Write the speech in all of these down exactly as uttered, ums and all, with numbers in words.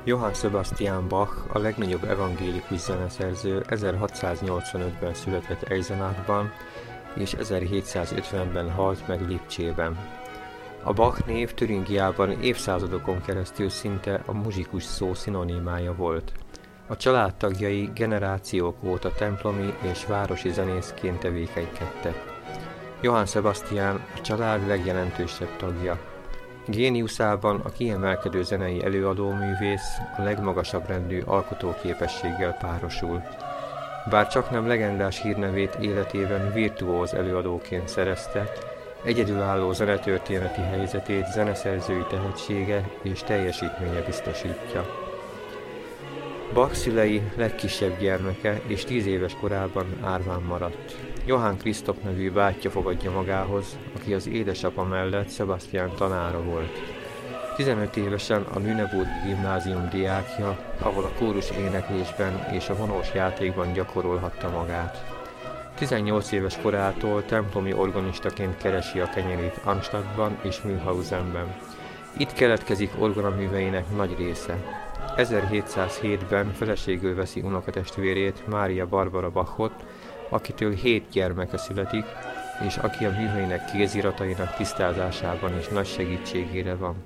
Johann Sebastian Bach, a legnagyobb evangélikus zeneszerző, ezerhatszáznyolcvanötben született Eisenachban, és ezerhétszázötvenben halt meg Lipcsében. A Bach név Türingiában évszázadokon keresztül szinte a muzsikus szó szinonimája volt. A családtagjai generációk óta templomi és városi zenészként tevékenykedtek. Johann Sebastian a család legjelentősebb tagja. Géniuszában a kiemelkedő zenei előadóművész a legmagasabb rendű alkotóképességgel párosul. Bár csaknem legendás hírnevét életében virtuóz előadóként szerezte, egyedülálló zenetörténeti helyzetét zeneszerzői tehetsége és teljesítménye biztosítja. Bach szülei legkisebb gyermeke és tíz éves korában árván maradt. Johann Christoph nevű bátyja fogadja magához, aki az édesapa mellett Sebastian tanára volt. tizenöt évesen a Lüneburgi gimnázium diákja, ahol a kórus éneklésben és a vonós játékban gyakorolhatta magát. tizennyolc éves korától templomi organistaként keresi a kenyerét Arnstadtban és Mühlhausenben. Itt keletkezik orgonaműveinek nagy része. ezerhétszázhétben feleségül veszi unokatestvérét, Mária Barbara Bachot, akitől hét gyermeke születik, és aki a műveinek kéziratainak tisztázásában is nagy segítségére van.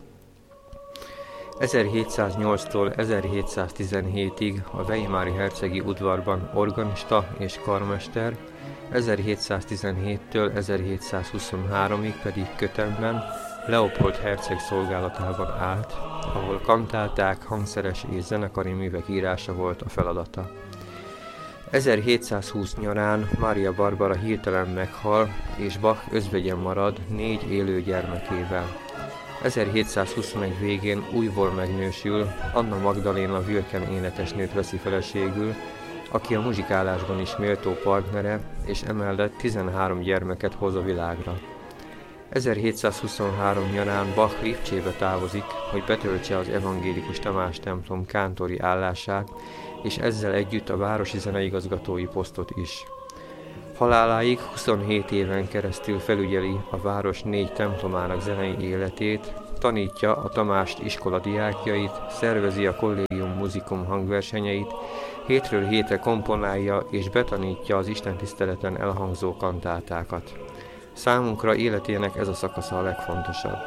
ezerhétszáznyolctól ezerhétszáztizenhétig a weimári hercegi udvarban organista és karmester, ezerhétszáztizenhéttől ezerhétszázhuszonháromig pedig Köthenben, Leopold herceg szolgálatában állt, ahol kantáták, hangszeres és zenekari művek írása volt a feladata. ezerhétszázhúsz nyarán Mária Barbara hirtelen meghal, és Bach özvegyen marad négy élő gyermekével. ezerhétszázhuszonegy végén újból megnősül, Anna Magdaléna Wilken énekesnőt veszi feleségül, aki a muzsikálásban is méltó partnere, és emellett tizenhárom gyermeket hoz a világra. ezerhétszázhuszonhárom nyarán Bach Lipcsébe távozik, hogy betöltse az evangélikus Tamás templom kántori állását, és ezzel együtt a városi zeneigazgatói posztot is. Haláláig huszonhét éven keresztül felügyeli a város négy templomának zenei életét, tanítja a Tamást iskola diákjait, szervezi a Collegium Musicum hangversenyeit, hétről hétre komponálja és betanítja az istentiszteleten elhangzó kantátákat. Számunkra életének ez a szakasza a legfontosabb.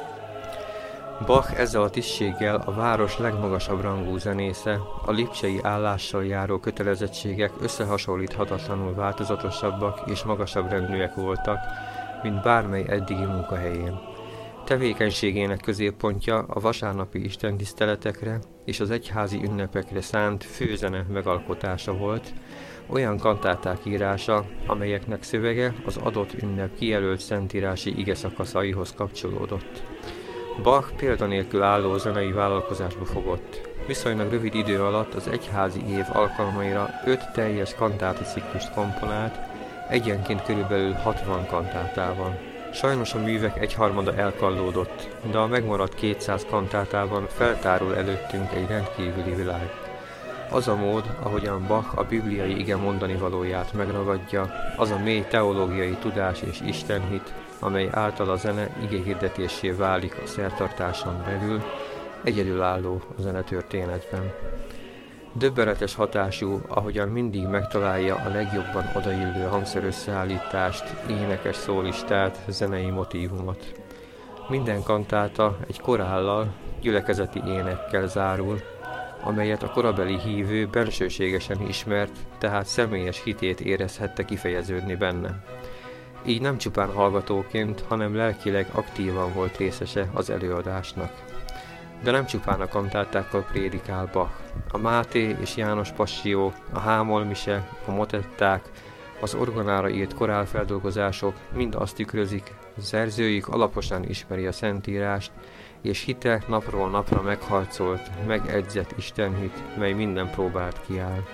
Bach ezzel a tisztséggel a város legmagasabb rangú zenésze, a lipcsei állással járó kötelezettségek összehasonlíthatatlanul változatosabbak és magasabb rendűek voltak, mint bármely eddigi munkahelyén. Tevékenységének középpontja a vasárnapi istentiszteletekre és az egyházi ünnepekre szánt főzene megalkotása volt, olyan kantáták írása, amelyeknek szövege az adott ünnep kijelölt szentírási ige szakaszaihoz kapcsolódott. Bach példanélkül álló zenei vállalkozásba fogott. Viszonylag rövid idő alatt az egyházi év alkalmaira öt teljes kantáta ciklust komponált, egyenként körülbelül hatvan kantátával. Sajnos a művek egyharmada elkallódott, de a megmaradt kétszáz kantátában feltárul előttünk egy rendkívüli világ. Az a mód, ahogyan Bach a bibliai ige mondani valóját megragadja, az a mély teológiai tudás és istenhit, amely által a zene igehirdetésé válik a szertartáson belül, egyedülálló a zenetörténetben. Döbbenetes hatású, ahogyan mindig megtalálja a legjobban odaillő hangszerösszeállítást, énekes szólistát, zenei motívumot. Minden kantáta egy korállal, gyülekezeti énekkel zárul, amelyet a korabeli hívő bensőségesen ismert, tehát személyes hitét érezhette kifejeződni benne. Így nem csupán hallgatóként, hanem lelkileg aktívan volt részese az előadásnak. De nem csupán a kantátákkal prédikál Bach. A Máté és János Passió, a Hámolmise, a motetták, az orgonára írt korálfeldolgozások mind azt tükrözik, szerzőjük alaposan ismeri a Szentírást, és hite napról napra megharcolt, megedzett istenhit, mely minden próbát kiáll.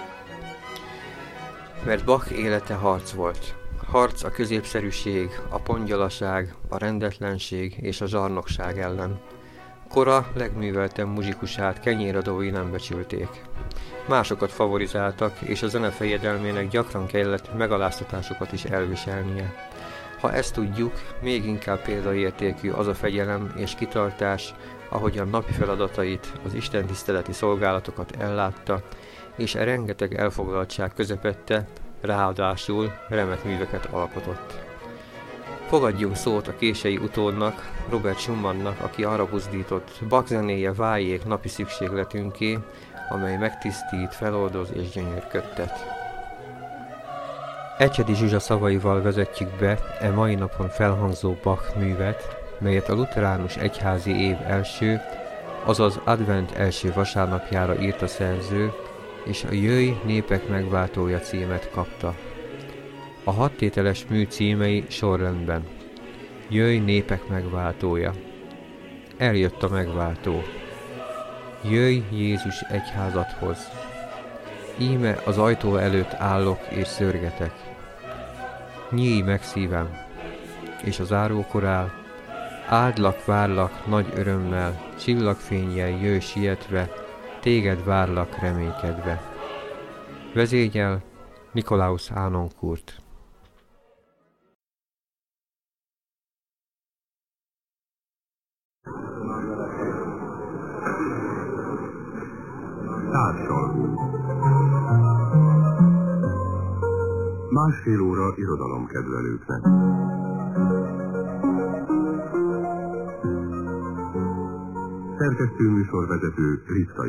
Mert Bach élete harc volt. Harc a középszerűség, a pongyolaság, a rendetlenség és a zsarnokság ellen. Kora legműveltebb muzsikusát kenyéradói nem becsülték. Másokat favorizáltak, és a zene fejedelmének gyakran kellett megaláztatásokat is elviselnie. Ha ezt tudjuk, még inkább példaértékű az a fegyelem és kitartás, ahogyan napi feladatait, az istentiszteleti szolgálatokat ellátta, és e rengeteg elfoglaltság közepette, ráadásul remek műveket alkotott. Fogadjunk szót a kései utódnak, Robert Schumannnak, aki arra buzdított, Bach zenéje váljék napi szükségletünké, amely megtisztít, feloldoz és gyönyörködtet. Ecsedi Zsuzsa szavaival vezetjük be e mai napon felhangzó Bach művet, melyet a lutheránus egyházi év első, azaz advent első vasárnapjára írt a szerző, és a Jöjj, népek megváltója címet kapta. A hattételes mű címei sorrendben. Jöjj, népek megváltója. Eljött a megváltó. Jöjj Jézus egyházadhoz. Íme az ajtó előtt állok és szörgetek. Nyíj meg szívem, és az zárókor áll. Áldlak, várlak nagy örömmel, csillagfénnyel jöjj sietve, téged várlak reménykedve. Vezényel Nikolaus Ánonkurt. Társalgó. Másfél óra irodalomkedvelőknek. Szerkesztő műsorvezető Ritka